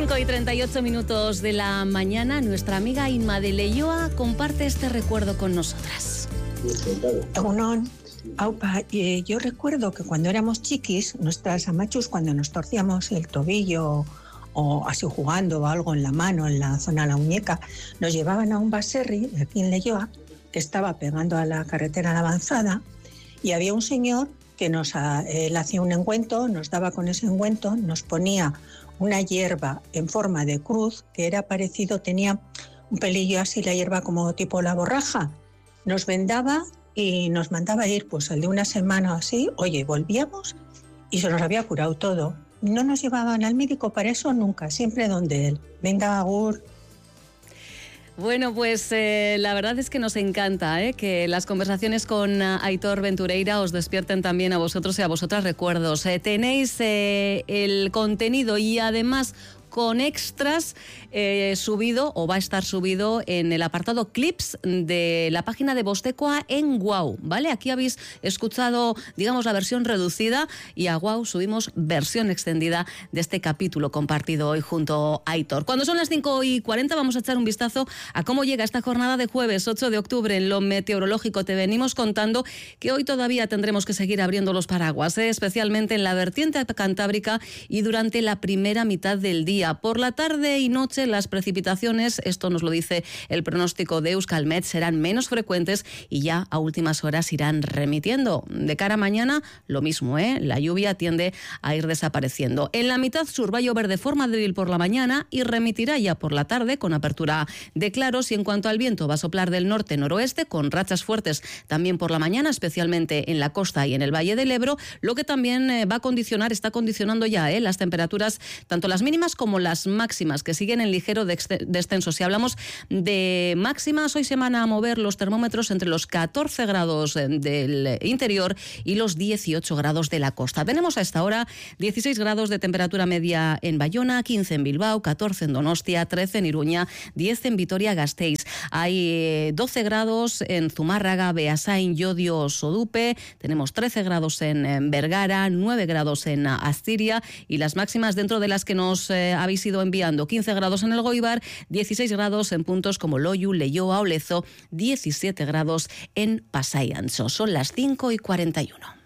5:38 de la mañana, nuestra amiga Inma de Leioa comparte este recuerdo con nosotras. Egunon, aupa, yo recuerdo que cuando éramos chiquis, nuestras amachus, cuando nos torcíamos el tobillo o así jugando o algo en la mano, en la zona de la muñeca, nos llevaban a un baserri aquí en Leioa, que estaba pegando a la carretera de avanzada, y había un señor que él hacía un ungüento, nos daba con ese ungüento, nos ponía una hierba en forma de cruz, que era parecido, tenía un pelillo así, la hierba como tipo la borraja. Nos vendaba y nos mandaba ir pues al de una semana o así. Oye, volvíamos y se nos había curado todo. No nos llevaban al médico para eso nunca, siempre donde él. Venga, agur. Bueno, pues la verdad es que nos encanta que las conversaciones con Aitor Ventureira os despierten también a vosotros y a vosotras recuerdos. Tenéis el contenido y además con extras subido o va a estar subido en el apartado Clips de la página de Bostekoa en Guau, ¿vale? Aquí habéis escuchado, digamos, la versión reducida y a Guau subimos versión extendida de este capítulo compartido hoy junto a Aitor. Cuando son las 5:40 vamos a echar un vistazo a cómo llega esta jornada de jueves 8 de octubre en lo meteorológico. Te venimos contando que hoy todavía tendremos que seguir abriendo los paraguas, especialmente en la vertiente cantábrica y durante la primera mitad del día. Por la tarde y noche las precipitaciones, esto nos lo dice el pronóstico de Euskalmet, serán menos frecuentes y ya a últimas horas irán remitiendo. De cara a mañana, lo mismo, la lluvia tiende a ir desapareciendo. En la mitad sur va a llover de forma débil por la mañana y remitirá ya por la tarde con apertura de claros, y en cuanto al viento va a soplar del norte-noroeste con rachas fuertes también por la mañana, especialmente en la costa y en el Valle del Ebro, lo que también está condicionando ya las temperaturas, tanto las mínimas como las máximas, que siguen en ligero descenso. Si hablamos de máximas, hoy se van a mover los termómetros entre los 14 grados del interior y los 18 grados de la costa. Tenemos a esta hora 16 grados de temperatura media en Bayona, 15 en Bilbao, 14 en Donostia, 13 en Iruña, 10 en Vitoria-Gasteiz. Hay 12 grados en Zumárraga, Beasain, Llodio, Sodupe. Tenemos 13 grados en Vergara, 9 grados en Astiria, y las máximas dentro de las que nos habéis ido enviando: 15 grados en el Goibar, 16 grados en puntos como Loiu, Leioa o Lezo, 17 grados en Pasai Antxo. Son las 5:41.